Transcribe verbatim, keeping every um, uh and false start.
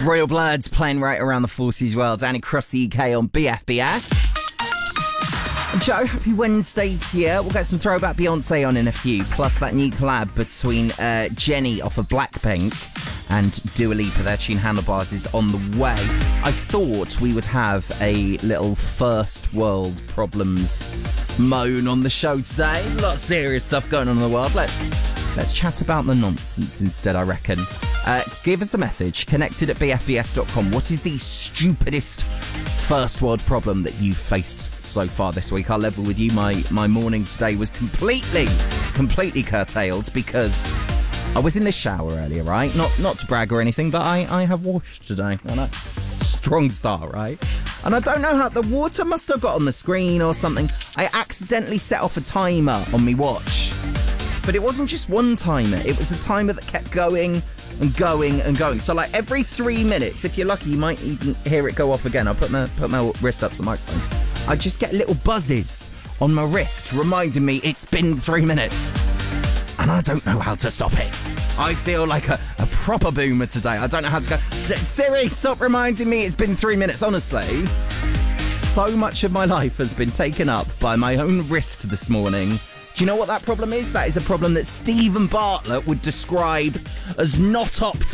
Royal Blood's playing right around the forces world and across the U K on B F B S. Joe, happy Wednesday to you. We'll get some throwback Beyonce on in a few, plus that new collab between uh, Jenny off of Blackpink and Dua Lipa. Their tune Handlebars is on the way. I thought we would have a little first world problems moan on the show today. There's a lot of serious stuff going on in the world. Let's let's chat about the nonsense instead, I reckon. Uh, give us a message, connected at b f b s dot com. What is the stupidest first world problem that you've faced so far this week? I'll level with you. My, my morning today was completely, completely curtailed because I was in the shower earlier, right? Not not to brag or anything, but I, I have washed today. And I, strong start, right? And I don't know how, the water must have got on the screen or something. I accidentally set off a timer on my watch. But it wasn't just one timer. It was a timer that kept going and going and going. So like every three minutes, if you're lucky, you might even hear it go off again. I'll put my, put my wrist up to the microphone. I just get little buzzes on my wrist reminding me it's been three minutes. And I don't know how to stop it. I feel like a, a proper boomer today. I don't know how to go, Siri, stop reminding me it's been three minutes. Honestly, so much of my life has been taken up by my own wrist this morning. Do you know what that problem is? That is a problem that Stephen Bartlett would describe as not optimal.